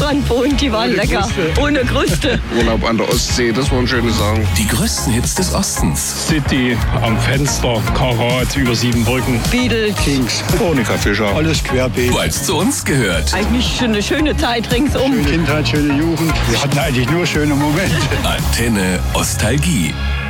Strand wohnt, die waren lecker. Ohne Kruste. Urlaub an der Ostsee, das waren schöne Sachen. Die größten Hits des Ostens. City, am Fenster, Karat, über 7 Brücken. Beatles. Kings, Monika Fischer. alles querbeet. Weil es zu uns gehört. Eigentlich eine schöne Zeit ringsum. Schöne Kindheit, schöne Jugend. Wir hatten eigentlich nur schöne Momente. Antenne Ostalgie.